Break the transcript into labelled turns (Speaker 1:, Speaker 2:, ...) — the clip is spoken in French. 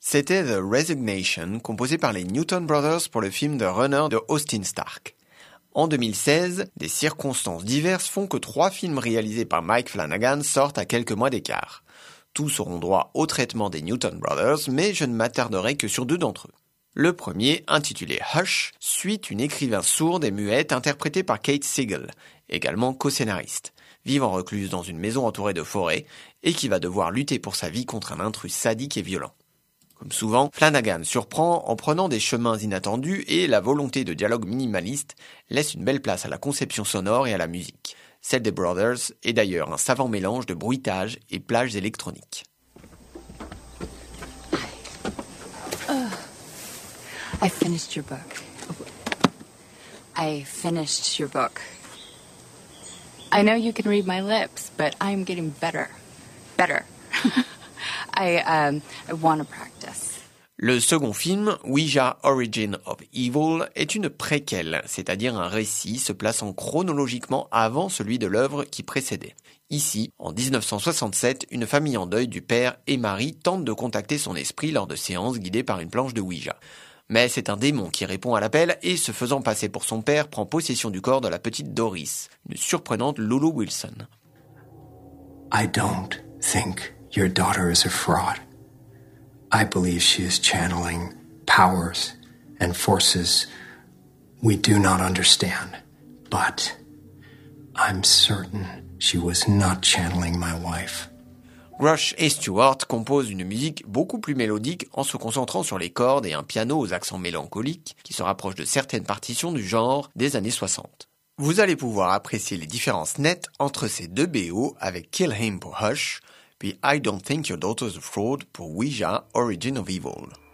Speaker 1: C'était The Resignation, composé par les Newton Brothers pour le film The Runner de Austin Stark. En 2016, des circonstances diverses font que 3 films réalisés par Mike Flanagan sortent à quelques mois d'écart. Tous auront droit au traitement des Newton Brothers, mais je ne m'attarderai que sur 2 d'entre eux. Le premier, intitulé Hush, suit une écrivain sourde et muette interprétée par Kate Siegel, également co-scénariste, vivant recluse dans une maison entourée de forêts et qui va devoir lutter pour sa vie contre un intrus sadique et violent. Comme souvent, Flanagan surprend en prenant des chemins inattendus et la volonté de dialogue minimaliste laisse une belle place à la conception sonore et à la musique. Celle des Brothers est d'ailleurs un savant mélange de bruitage et plages électroniques.
Speaker 2: I finished your book. I know you can read my lips, but I'm getting better. I want to practice.
Speaker 1: Le second film, Ouija Origin of Evil, est une préquelle, c'est-à-dire un récit se plaçant chronologiquement avant celui de l'œuvre qui précédait. Ici, en 1967, une famille en deuil du père et mari tente de contacter son esprit lors de séances guidées par une planche de Ouija. Mais c'est un démon qui répond à l'appel et, se faisant passer pour son père, prend possession du corps de la petite Doris, une surprenante Lulu Wilson.
Speaker 3: I don't think your daughter is a fraud. I believe she is channeling powers and forces we do not understand. But I'm certain she was not channeling my wife.
Speaker 1: Rush et Stewart composent une musique beaucoup plus mélodique en se concentrant sur les cordes et un piano aux accents mélancoliques qui se rapprochent de certaines partitions du genre des années 60. Vous allez pouvoir apprécier les différences nettes entre ces 2 BO avec Kill Him pour Hush, puis I Don't Think Your Daughter's a Fraud pour Ouija Origin of Evil.